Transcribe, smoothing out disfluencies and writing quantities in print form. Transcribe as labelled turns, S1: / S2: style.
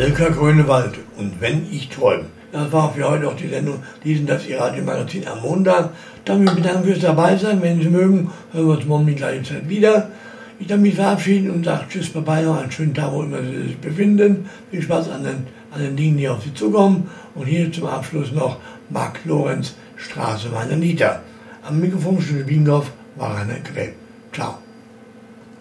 S1: Elka Grönewald und Wenn ich träume. Das war für heute auch die Sendung Lesen das Ihr Radiomagazin am Montag. Dann bedanke ich fürs Dabeisein. Wenn Sie mögen, hören wir uns morgen die gleiche Zeit wieder. Ich darf mich verabschieden und sage Tschüss, Bye, noch einen schönen Tag, wo immer Sie sich befinden. Viel Spaß an den Dingen, die auf Sie zukommen. Und hier zum Abschluss noch Marc Lorenz, Straße meiner Nita. Am Mikrofon Biendorf war Rainer Quell. Ciao.